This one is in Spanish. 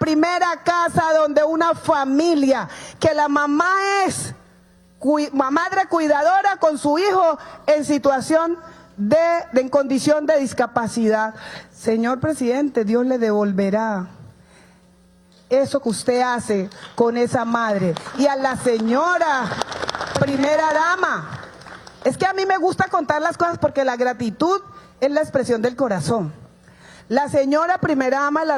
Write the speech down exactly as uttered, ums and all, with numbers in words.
primera casa donde una familia, que la mamá es madre cuidadora con su hijo en situación de, de en condición de discapacidad. Señor presidente, Dios le devolverá eso que usted hace con esa madre. Y a la señora primera dama, es que a mí me gusta contar las cosas porque la gratitud es la expresión del corazón. La señora primera dama de la